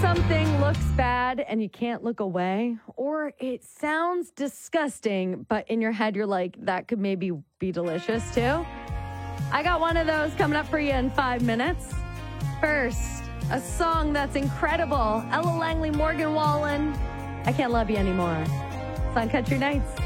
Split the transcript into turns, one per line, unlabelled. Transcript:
something looks bad and you can't look away, or it sounds disgusting, but in your head you're like, that could maybe be delicious too? I got one of those coming up for you in 5 minutes. First, a song that's incredible. Ella Langley, Morgan Wallen, I Can't Love You Anymore. It's on Country Nights.